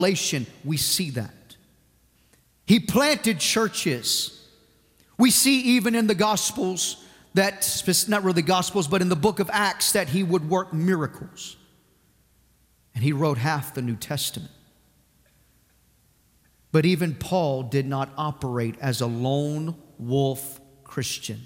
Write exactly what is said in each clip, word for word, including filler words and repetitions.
Revelation, we see that. He planted churches. We see even in the Gospels that, not really the Gospels, but in the book of Acts, that he would work miracles. And he wrote half the New Testament. But even Paul did not operate as a lone wolf Christian.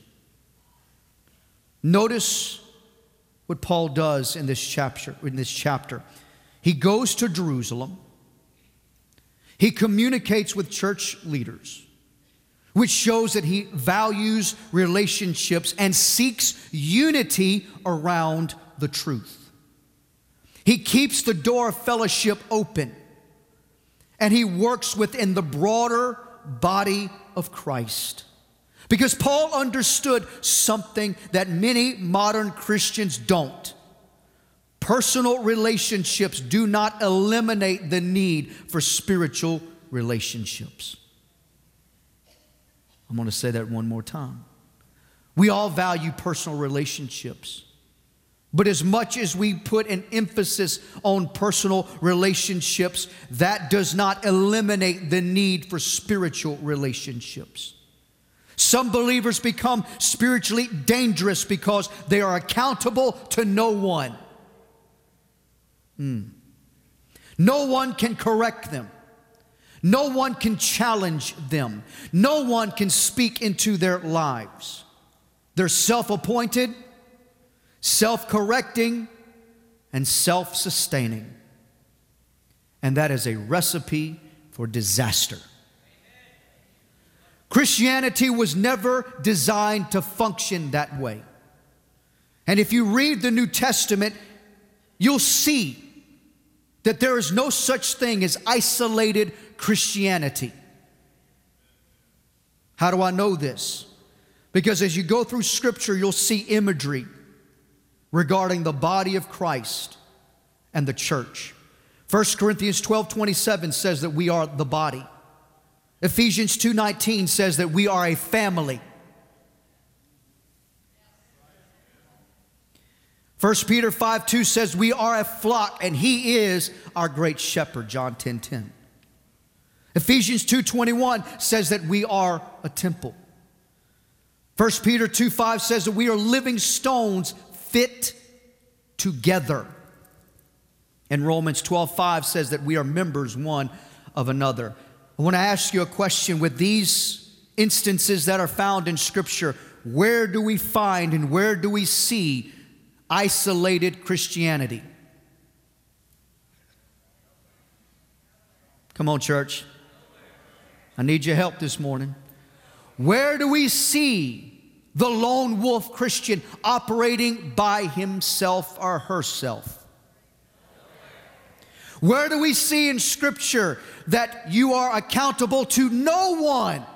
Notice what Paul does in this chapter. In this chapter, he goes to Jerusalem. He communicates with church leaders, which shows that he values relationships and seeks unity around the truth. He keeps the door of fellowship open, and he works within the broader body of Christ. Because Paul understood something that many modern Christians don't. Personal relationships do not eliminate the need for spiritual relationships. I'm going to say that one more time. We all value personal relationships. But as much as we put an emphasis on personal relationships, that does not eliminate the need for spiritual relationships. Some believers become spiritually dangerous because they are accountable to no one. Mm. No one can correct them. No one can challenge them. No one can speak into their lives. They're self-appointed, self-correcting, and self-sustaining. And that is a recipe for disaster. Christianity was never designed to function that way. And if you read the New Testament, you'll see that there is no such thing as isolated Christianity. How do I know this? Because as you go through Scripture, you'll see imagery regarding the body of Christ and the church. First Corinthians twelve twenty-seven says that we are the body. Ephesians two nineteen says that we are a family. First Peter five two says we are a flock and he is our great shepherd, John ten ten. Ephesians two twenty-one says that we are a temple. First Peter two five says that we are living stones fit together. And Romans twelve five says that we are members one of another. I want to ask you a question. With these instances that are found in Scripture, where do we find and where do we see isolated Christianity? Come on, church. I need your help this morning. Where do we see the lone wolf Christian operating by himself or herself? Where do we see in Scripture that you are accountable to no one?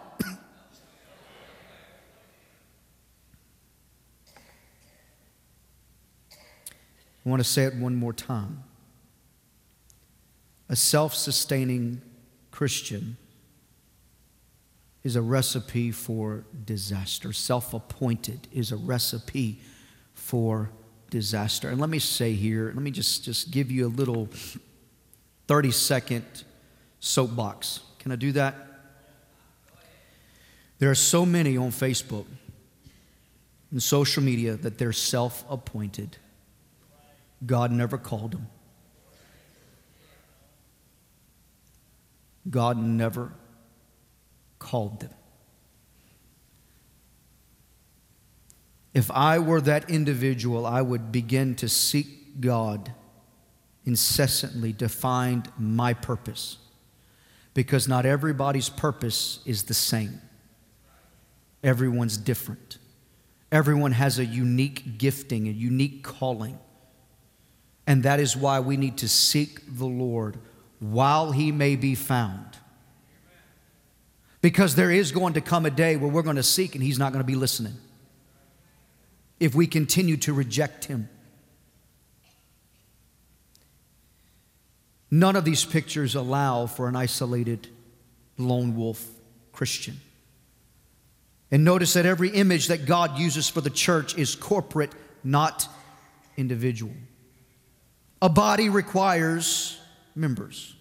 I want to say it one more time. A self-sustaining Christian is a recipe for disaster. Self-appointed is a recipe for disaster. And let me say here, let me just, just give you a little thirty-second soapbox. Can I do that? There are so many on Facebook and social media that they're self-appointed. God never called them. God never called them. If I were that individual, I would begin to seek God incessantly to find my purpose, because not everybody's purpose is the same. Everyone's different. Everyone has a unique gifting, a unique calling. And that is why we need to seek the Lord while He may be found. Because there is going to come a day where we're going to seek and He's not going to be listening if we continue to reject Him. None of these pictures allow for an isolated lone wolf Christian. And notice that every image that God uses for the church is corporate, not individual. A body requires members.